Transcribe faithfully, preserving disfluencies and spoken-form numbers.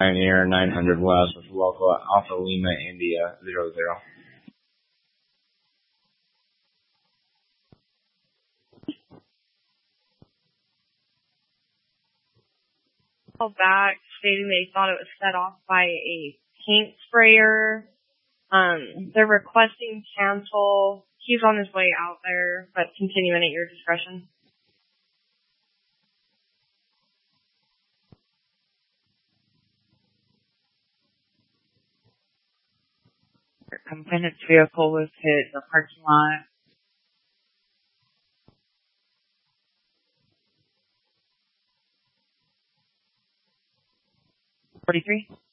Pioneer nine hundred West with local Alpha Lima India zero zero. Call back stating they thought it was set off by a paint sprayer. Um, they're requesting cancel. He's on his way out there, but continuing at your discretion. Complainant's vehicle was hit in the parking lot. forty-three.